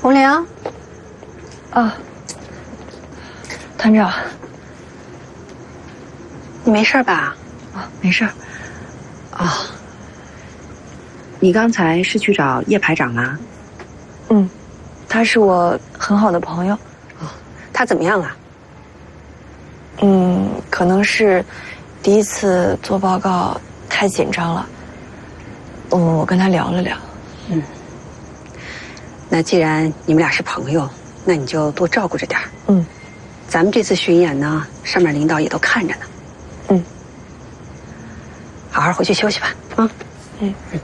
红玲， 啊，团长， 你没事吧？ 啊，没事。 啊，你刚才是去找叶排长啦？ 嗯，他是我很好的朋友。 哦，他怎么样啊？ 可能是第一次做报告太紧张了。我跟他聊了聊。 那既然你们俩是朋友，那你就多照顾着点儿。咱们这次巡演呢，上面领导也都看着呢。好好回去休息吧。啊。